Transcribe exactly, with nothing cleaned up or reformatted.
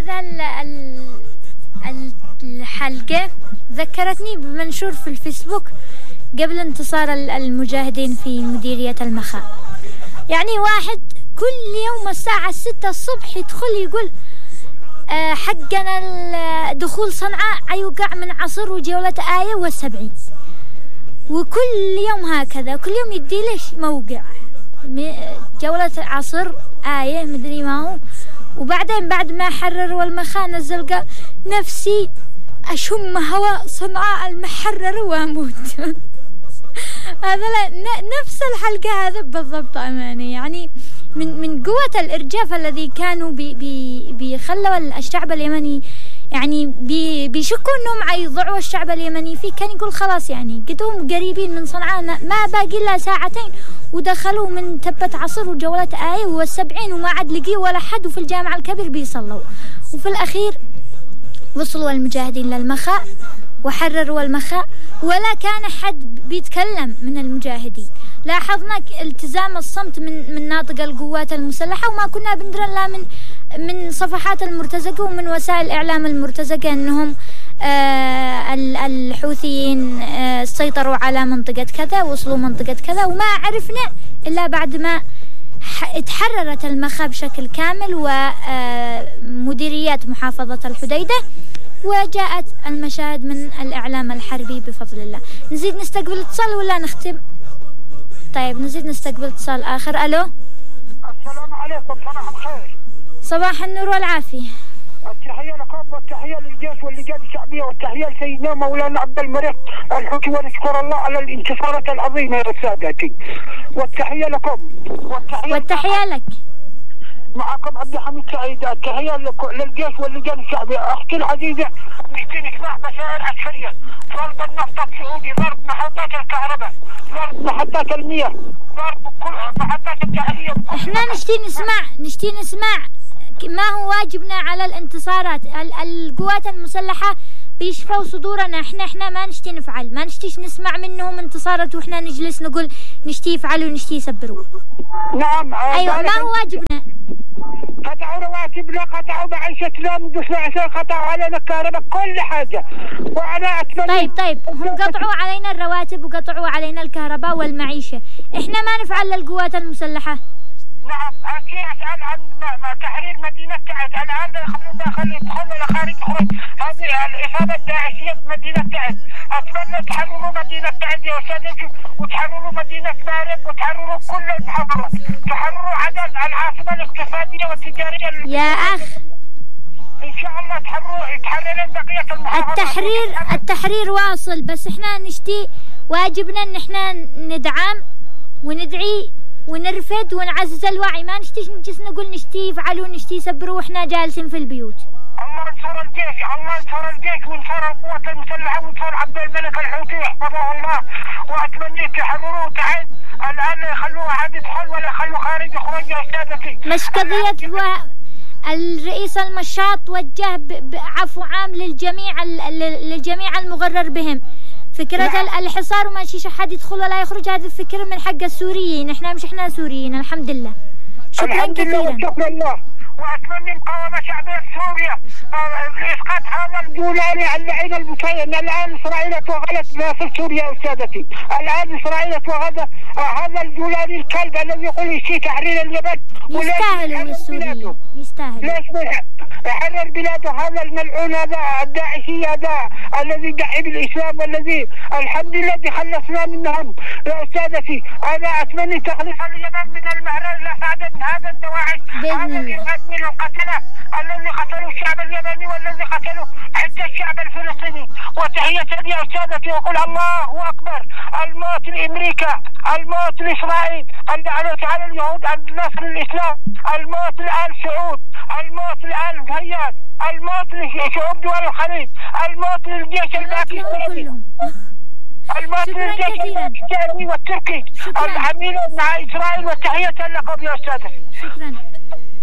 هذا الحلقة ذكرتني بمنشور في الفيسبوك قبل انتصار المجاهدين في مديرية المخاء. يعني واحد كل يوم الساعة الستة الصبح يدخل يقول أه حقنا دخول صنعاء يوقع من عصر وجولة آية والسبعين، وكل يوم هكذا، كل يوم يدي ليش موقع جولة عصر آية مدري ما هو. وبعدين بعد ما حرروا المخاء نزل قال نفسي أشم هواء صنعاء المحرر وأموت. هذا نفس الحلقة هذا بالضبط أماني. يعني من من قوة الإرجاف الذي كانوا بي بي بيخلوا الشعب اليمني يعني بي بيشكوا إنهم عيضعوا الشعب اليمني فيه. كان يقول خلاص يعني قدهم قريبين من صنعاء ما باقي إلا ساعتين ودخلوا من تبة عصر وجولة آية والسبعين وما عاد لقيه ولا حد، وفي الجامع الكبير بيصلوا. وفي الأخير وصلوا المجاهدين للمخاء وحرروا المخاء ولا كان حد بيتكلم من المجاهدين. لاحظنا التزام الصمت من من ناطق القوات المسلحة، وما كنا بندرى إلا من من صفحات المرتزقة ومن وسائل الإعلام المرتزقة أنهم آه الحوثيين آه سيطروا على منطقة كذا، وصلوا منطقة كذا، وما عرفنا إلا بعد ما اتحررت المخاء بشكل كامل ومديريات محافظة الحديدة وجاءت المشاهد من الإعلام الحربي بفضل الله. نزيد نستقبل اتصال ولا نختم؟ طيب نزيد نستقبل اتصال آخر. ألو، السلام عليكم. صباح الخير. صباح النور والعافية. التحية لكم والتحية للجيش واللجان الشعبية والتحية لسيدنا مولانا عبد الملك الحوثي، ونشكر الله على الانتصارات العظيمة يا سادتي. والتحية لكم والتحية, والتحية لك. معكم عبد الحميد سعيد. التحية للجيش واللجان الشعبية. أختي العزيزة، نحتاج نسمع بشائر عسكرية، ضرب النفط السعودي، ضرب محطات الكهرباء، ضرب محطات المياه، ضرب كل محطات التعليم. احنا نشتي نسمع نشتي نسمع ما هو واجبنا على الانتصارات. القوات المسلحة بيشفوا صدورنا، احنا احنا ما نشتي نفعل، ما نشتيش نسمع منهم انتصارات واحنا نجلس نقول نشتي يفعلوا ونشتي يسبروا. نعم. ايوه ما هو واجبنا. قطعوا رواتبنا، قطعوا معيشتنا، من دسنا عشان قطعوا علينا الكهرباء، كل حاجة. وأنا أتمنى. طيب طيب هم قطعوا علينا الرواتب وقطعوا علينا الكهرباء والمعيشة، احنا ما نفعل للقوات المسلحة. نعم أكيد. أسأل عن تحرير مدينة تعز. الآن يخلوا داخل يدخل ولا خارج يخرج. هذه الإصابة الداعشية بمدينة تعز. أتمنى تحرروا مدينة تعز يا أستاذ، وتحرروا مدينة مارب، وتحرروا كل المحافظات، تحرروا عدن العاصمة الاقتصادية والتجارية. يا أخ إن شاء الله تحرروا تحررين بقية المحافظات. التحرير التحرير واصل، بس إحنا نشتي واجبنا إن إحنا ندعم وندعي ونرفد ونعزز الوعي. ما نشتيش نجلس نقول نشتي يفعلوا نشتي يسبروا واحنا جالسين في البيوت. الله ينصر الجيش، الله ينصر الجيش وينصر القوات المسلحة وينصر عبد الملك الحوثي يحفظه الله. وأتمنى تحرروا تعز. الآن يخلوها عاد يدخل ولا يخلوا خارج يخرج يا أستاذتي. مش قضية و... الرئيس المشاط وجه بعفو عام للجميع للجميع المغرر بهم. فكرة الحصار وما شيش أحد يدخل ولا يخرج، هذه الفكرة من حق السوريين. إحنا مش إحنا سوريين الحمد لله. شكرا الحمد كثيرا. لله شكرا الله. وأتمنى مقاومة شعبية سوريا لإسقاط هذا الجولاني اللعين المسيء. الآن إسرائيل توغلت في سوريا يا أستاذتي. الآن إسرائيل توغلت هذا الجولاني الكلب الذي يقول يشتي تحرير اليمن. يستاهل السوريين يستاهل. ليش يحرر بلاده هذا الملعون هذا الداعشي هذا الذي يدعي بالإسلام والذي الحمد لله خلصنا منهم يا أستاذتي. أنا أتمنى تخليص اليمن من المهرج لهذا من هذا الدواعش. بإذن الله. من القتلة الذي قتلوا الشعب اليمني والذي قتلوا حتى الشعب الفلسطيني. وتحية يا أستاذتي وقل الله أكبر. الموت لأمريكا، الموت لإسرائيل، على اليهود، النصر للإسلام، الموت لآل سعود، الموت لآل هيان، الموت لشعوب دول الخليج، الموت للجيش الباكستاني، الموت للجيش الباكستاني والتركي العميل مع إسرائيل. وتحية لكم يا أستاذتي. شكرا.